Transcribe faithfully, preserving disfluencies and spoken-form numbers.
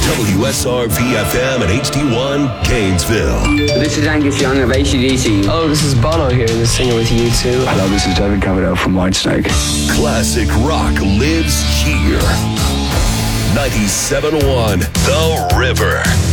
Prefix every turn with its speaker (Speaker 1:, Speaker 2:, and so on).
Speaker 1: W S R V F M and H D one, Gainesville.
Speaker 2: This is Angus Young of A C D C.
Speaker 3: Oh, this is Bono here, the singer with U two.
Speaker 4: Hello, this is David Coverdale from Whitesnake.
Speaker 1: Classic rock lives here. ninety-seven point one The River.